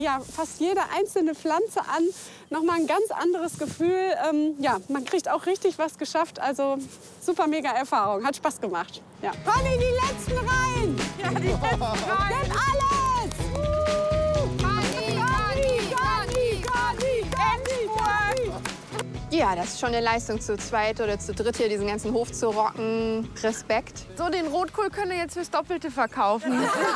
Ja, fast jede einzelne Pflanze an, nochmal ein ganz anderes Gefühl. Ja, man kriegt auch richtig was geschafft, also super mega Erfahrung, hat Spaß gemacht. Ja. Conny, die letzten rein! Ja, die letzten rein! Gib alles! Ja, das ist schon eine Leistung, zu zweit oder zu dritt hier diesen ganzen Hof zu rocken. Respekt. So, den Rotkohl können wir jetzt fürs Doppelte verkaufen.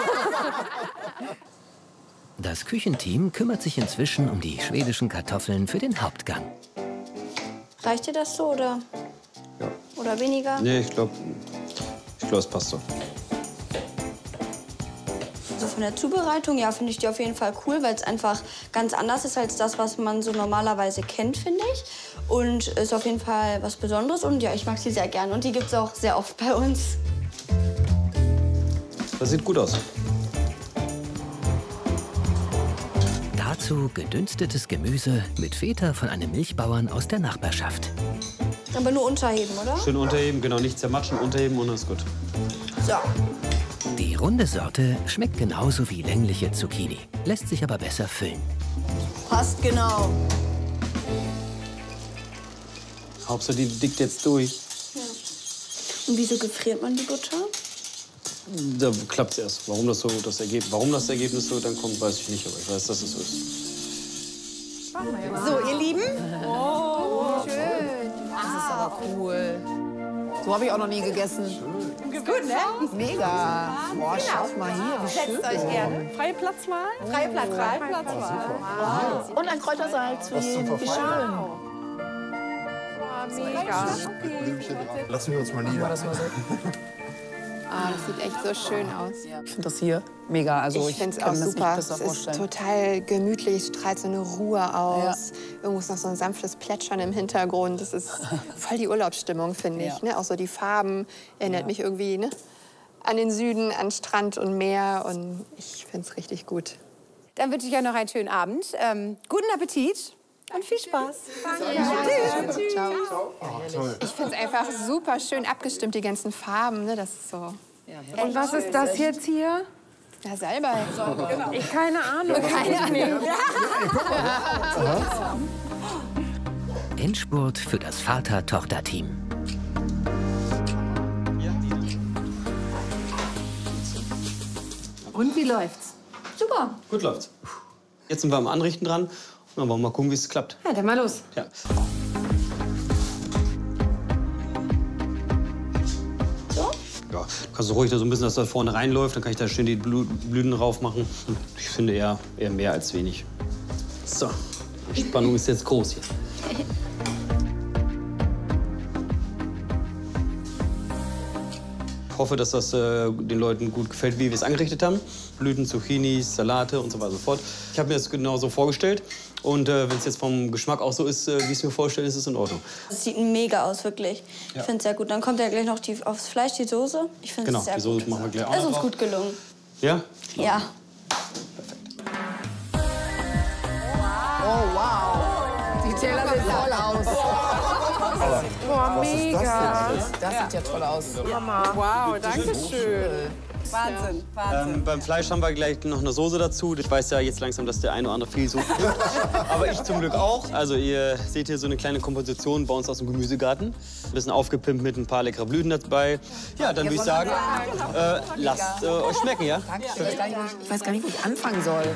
Das Küchenteam kümmert sich inzwischen um die schwedischen Kartoffeln für den Hauptgang. Reicht dir das so oder, ja. Oder weniger? Nee, ich glaube, es passt so. Also von der Zubereitung, ja, finde ich die auf jeden Fall cool, weil es einfach ganz anders ist als das, was man so normalerweise kennt, finde ich. Und ist auf jeden Fall was Besonderes und ja, ich mag sie sehr gern. Und die gibt es auch sehr oft bei uns. Das sieht gut aus. Dazu gedünstetes Gemüse mit Feta von einem Milchbauern aus der Nachbarschaft. Aber nur unterheben, oder? Schön unterheben, genau, nicht zermatschen, unterheben und dann ist gut. So. Die runde Sorte schmeckt genauso wie längliche Zucchini, lässt sich aber besser füllen. Passt genau. Hauptsache, die dickt jetzt durch. Ja. Und wieso gefriert man die Butter? Da klappt es erst. Warum das Ergebnis so dann kommt, weiß ich nicht, aber ich weiß, dass es so ist. So, ihr Lieben. Oh, schön. Das ist aber cool. So habe ich auch noch nie gegessen. Ist gut, ne? Mega. Boah, schaut mal hier, wie schön. Setzt euch gerne. Freie Platzwahl? Freie Platzwahl. Freie Platzwahl. Und ein Kräutersalz für jeden. Wie schön. Mega. Lassen wir uns mal nieder. Ah, das sieht echt so schön aus. Ich finde das hier mega. Also ich finde es auch super. Es ist total gemütlich, es strahlt so eine Ruhe aus. Ja. Irgendwo ist noch so ein sanftes Plätschern im Hintergrund. Das ist voll die Urlaubsstimmung, finde ich. Ne? Auch so die Farben erinnert mich irgendwie, ne? An den Süden, an Strand und Meer. Und ich finde es richtig gut. Dann wünsche ich euch noch einen schönen Abend. Guten Appetit. Und viel Spaß. Tschüss. Ciao. Ich finde es einfach super schön abgestimmt, die ganzen Farben. Ne? Das ist so. Und was ist das jetzt hier? Ja, Salbei. Ich keine Ahnung. Keine Ahnung. Endspurt für das Vater-Tochter-Team. Und wie läuft's? Super. Gut läuft's. Jetzt sind wir am Anrichten dran. Dann wollen wir mal gucken, wie es klappt. Ja, dann mal los. Ja. So? Ja, kannst du ruhig da so ein bisschen, dass da vorne reinläuft. Dann kann ich da schön die Blüten drauf machen. Ich finde eher mehr als wenig. So, die Spannung ist jetzt groß hier. Ich hoffe, dass das den Leuten gut gefällt, wie wir es angerichtet haben. Blüten, Zucchinis, Salate und so weiter und so fort. Ich habe mir das genau so vorgestellt. Und wenn es jetzt vom Geschmack auch so ist, wie ich es mir vorstelle, ist es in Ordnung. Es sieht mega aus, wirklich. Ja. Ich finde es sehr gut. Dann kommt ja gleich noch aufs Fleisch die Soße. Ich finde es sehr gut. Genau, die Soße machen wir gleich auch noch. Ist uns drauf. gut gelungen. Ja? Ja. Perfekt. Oh, wow. Die Teller sehen toll aus. Boah, mega. Das sieht ja toll aus. Hammer. Wow, danke schön. Wahnsinn, Wahnsinn. Beim Fleisch haben wir gleich noch eine Soße dazu. Ich weiß ja jetzt langsam, dass der eine oder andere viel so aber ich zum Glück auch. Also ihr seht hier so eine kleine Komposition bei uns aus dem Gemüsegarten. Ein bisschen aufgepimpt mit ein paar leckeren Blüten dabei. Ja, dann würde ich sagen, lasst euch schmecken, ja? Ich weiß gar nicht, wo ich anfangen soll.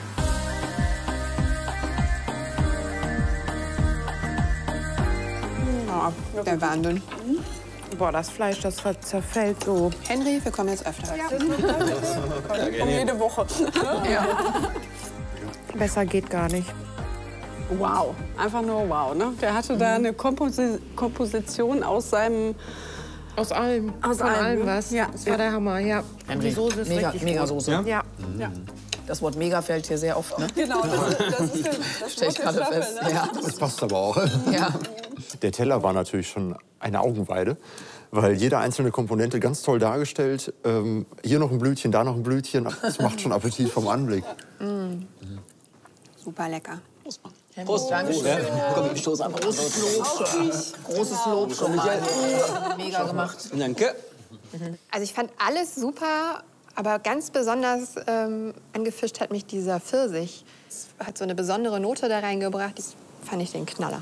Oh, der Wahnsinn. Boah, das Fleisch, das zerfällt so. Henry, wir kommen jetzt öfter. Ja, jede Woche. Ja. Besser geht gar nicht. Wow, einfach nur wow. Ne? Der hatte da eine Komposition aus seinem... Aus allem. Aus allem ne? was. Ja, das war der Hammer, ja. Und die Soße ist richtig mega gut. Soße. Ja. Ja. Das Wort mega fällt hier sehr oft, ne? Genau, das stell ich gerade fest. Ne? Ja. Das passt aber auch. Ja. Der Teller war natürlich schon eine Augenweide, weil jede einzelne Komponente ganz toll dargestellt. Hier noch ein Blütchen, da noch ein Blütchen. Das macht schon Appetit vom Anblick. Super lecker. Prost, Dankeschön. Ja. Komm, ich stoße einfach. Großes Lob. Großes Lob schon mal. Mega gemacht. Danke. Also ich fand alles super, Aber ganz besonders angefischt hat mich dieser Pfirsich. Es hat so eine besondere Note da reingebracht. Das fand ich den Knaller.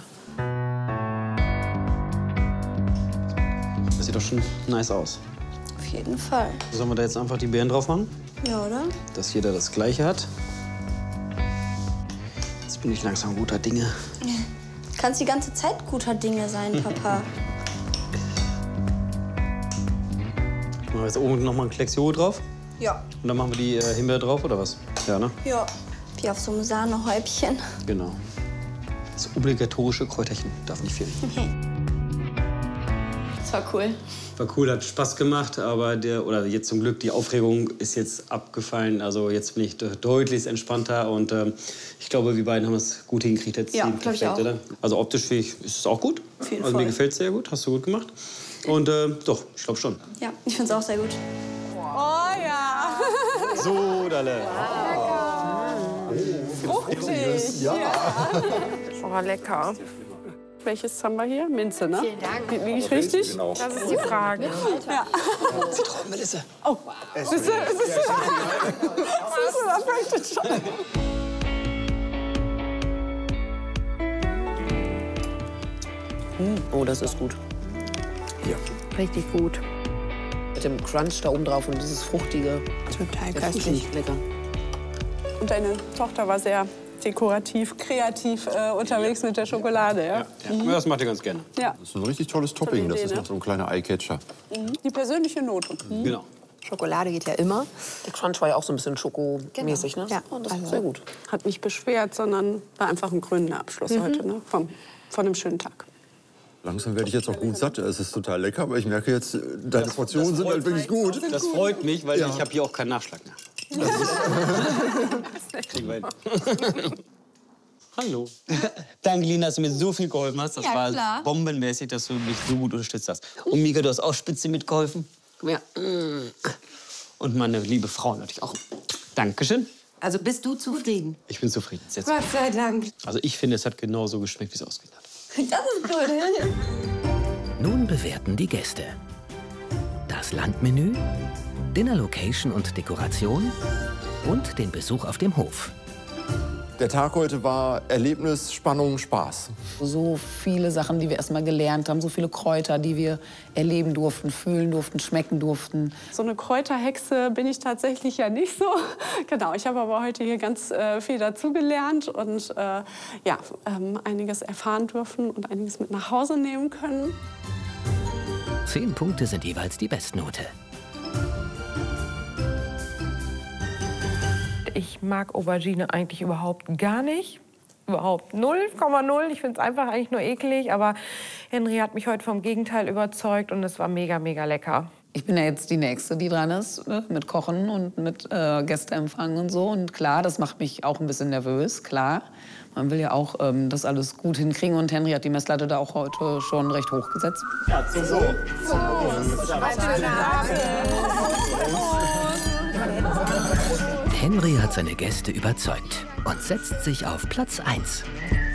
Das sieht doch schon nice aus. Auf jeden Fall. Sollen wir da jetzt einfach die Beeren drauf machen? Ja, oder? Dass jeder das Gleiche hat. Jetzt bin ich langsam guter Dinge. Kannst die ganze Zeit guter Dinge sein, Papa. Machen wir jetzt oben noch mal einen Klecks Joghurt drauf? Ja. Und dann machen wir die Himbeere drauf, oder was? Ja, ne? Ja. Wie auf so einem Sahnehäubchen. Genau. Das obligatorische Kräuterchen darf nicht fehlen. Das war cool. War cool, hat Spaß gemacht, aber jetzt zum Glück, die Aufregung ist jetzt abgefallen. Also jetzt bin ich deutlich entspannter und ich glaube, wir beiden haben es gut hingekriegt. Jetzt ja, glaube ich auch. Oder? Also optisch ist es auch gut. Auf jeden also Fall. Mir gefällt es sehr gut, hast du gut gemacht. Und doch, ich glaube schon. Ja, ich finde es auch sehr gut. Oh ja. So, Dalle. Fruchtig. Ja. Oh, lecker. Welches haben wir hier? Minze, ne? Vielen Dank. Liege ich richtig? Genau. Das ist die Frage. Ja. Zitronenmelisse. Oh, siehst du, da fängt es schon. Oh, das ist gut. Ja. Richtig gut. Mit dem Crunch da oben drauf und dieses fruchtige. Total Das köstlich. ist lecker. Und deine Tochter war sehr dekorativ, kreativ unterwegs mit der Schokolade, ja? Ja, das macht ihr ganz gerne. Ja, Das ist ein richtig tolles Topping. Das Idee, ist ne? noch so ein kleiner Eyecatcher. die persönliche Note. Genau. Schokolade geht ja immer. Der Crunch war ja auch so ein bisschen schokomäßig, ne? Ja. Oh, das ist Also- sehr gut. Hat nicht beschwert, sondern war einfach ein grüner Abschluss heute, ne? Von einem schönen Tag. Langsam werde ich jetzt auch gut satt. Es ist total lecker, aber ich merke jetzt, deine Portionen sind halt wirklich gut. Das freut mich, weil Ja. ich habe hier auch keinen Nachschlag mehr. Kriegen wir hin. Hallo. Danke, Lina, dass du mir so viel geholfen hast. Das Ja, war klar. bombenmäßig, dass du mich so gut unterstützt hast. Und Mika, du hast auch spitze mitgeholfen. Komm her. Und meine liebe Frau natürlich auch. Dankeschön. Also bist du zufrieden? Ich bin zufrieden. Jetzt. Gott sei Dank. Also ich finde, es hat genauso geschmeckt, wie es ausgesehen hat. Das ist gut. Nun bewerten die Gäste. Das Landmenü, Dinner-Location und Dekoration und den Besuch auf dem Hof. Der Tag heute war Erlebnis, Spannung, Spaß. So viele Sachen, die wir erst mal gelernt haben, so viele Kräuter, die wir erleben durften, fühlen durften, schmecken durften. So eine Kräuterhexe bin ich tatsächlich ja nicht so. Genau, ich habe aber heute hier ganz viel dazugelernt und einiges erfahren dürfen und einiges mit nach Hause nehmen können. 10 Punkte sind jeweils die Bestnote. Ich mag Aubergine eigentlich überhaupt gar nicht. Überhaupt 0,0. Ich finde es einfach eigentlich nur eklig. Aber Henry hat mich heute vom Gegenteil überzeugt und es war mega, mega lecker. Ich bin ja jetzt die Nächste, die dran ist, ne? Mit Kochen und mit Gästeempfang und so. Und klar, das macht mich auch ein bisschen nervös, klar. Man will ja auch das alles gut hinkriegen. Und Henry hat die Messlatte da auch heute schon recht hoch gesetzt. Ja, so. Henry hat seine Gäste überzeugt und setzt sich auf Platz 1.